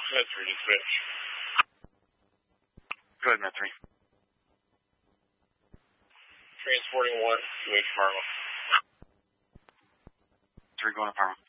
Med 3 dispatch. Go ahead, Med 3. Transporting 1 to H Parma. 3 going to Parma.